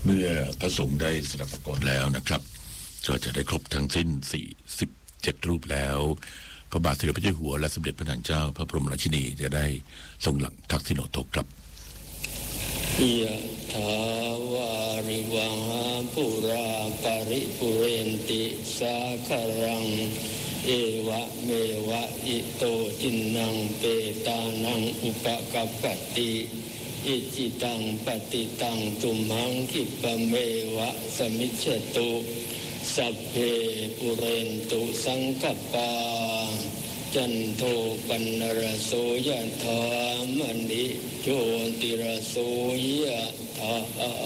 เมื่อพระสงฆ์ได้สดับก่อนแล้วนะครับก็จะได้ครบทั้งสิ้น47รูปแล้วพระบาทสมเด็จพระเจ้าอยู่หัวและสมเด็จพระนางเจ้าพระบรมราชินีจะได้ทรงหลังทักษิโนทกครับยะถาวาริวังปุราปริปุเรนติสาคารังเอวะเมวะอิโตจินังเปตานังอุปกัปปติอิจิตังปฏิตังตุมหังคิปะเมวะสมิจฉตุสัพเพปุเรนตุสังคปาจันโทปนรโสยะถามณิโชติรโสยะถา